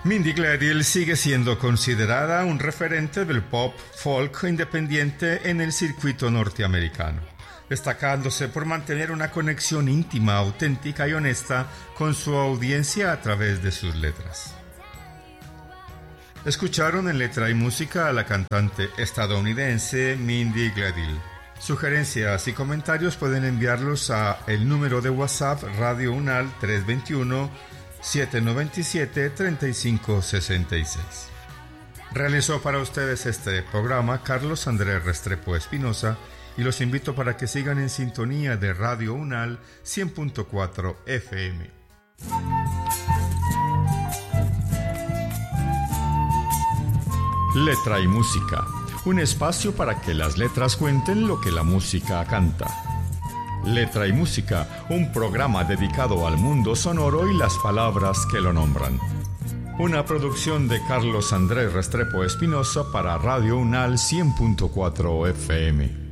Mindy Gladill sigue siendo considerada un referente del pop folk independiente en el circuito norteamericano, destacándose por mantener una conexión íntima, auténtica y honesta con su audiencia a través de sus letras. Escucharon en letra y música a la cantante estadounidense Mindy Gladill. Sugerencias y comentarios pueden enviarlos a el número de WhatsApp Radio Unal 321-797-3566. Realizó para ustedes este programa Carlos Andrés Restrepo Espinosa y los invito para que sigan en sintonía de Radio Unal 100.4 FM. Letra y música, un espacio para que las letras cuenten lo que la música canta. Letra y música, un programa dedicado al mundo sonoro y las palabras que lo nombran. Una producción de Carlos Andrés Restrepo Espinosa para Radio Unal 100.4 FM.